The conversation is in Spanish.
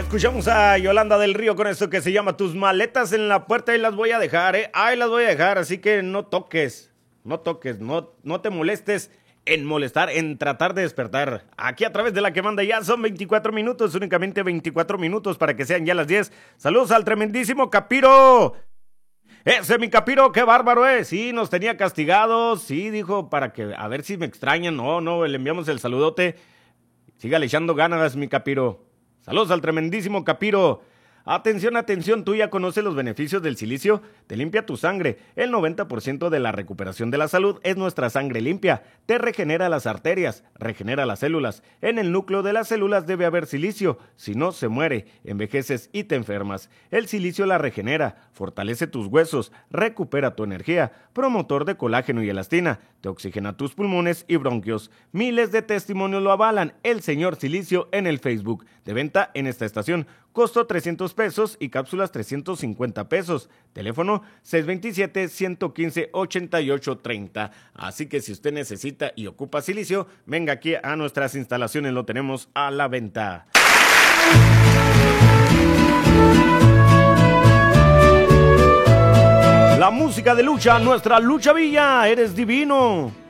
Escuchamos a Yolanda del Río con esto que se llama Tus maletas en la puerta y las voy a dejar, Ahí las voy a dejar, así que no toques, no te molestes en molestar, en tratar de despertar. Aquí a través de la que manda ya son 24 minutos, únicamente 24 minutos para que sean ya las 10. Saludos al tremendísimo Capiro. Ese mi Capiro, qué bárbaro, Sí, nos tenía castigados, sí, dijo, para que, a ver si me extrañan. No, le enviamos el saludote. Sígale echando ganas, mi Capiro. Saludos al tremendísimo Capiro. Atención, ¿tú ya conoces los beneficios del silicio? Te limpia tu sangre. El 90% de la recuperación de la salud es nuestra sangre limpia. Te regenera las arterias, regenera las células. En el núcleo de las células debe haber silicio. Si no, se muere, envejeces y te enfermas. El silicio la regenera, fortalece tus huesos, recupera tu energía, promotor de colágeno y elastina, te oxigena tus pulmones y bronquios. Miles de testimonios lo avalan. El señor Silicio en el Facebook. De venta en esta estación. Costo 300 pesos y cápsulas 350 pesos. Teléfono 627-115-8830. Así que si usted necesita y ocupa silicio, venga aquí a nuestras instalaciones, lo tenemos a la venta. La música de lucha, nuestra Lucha Villa, eres divino.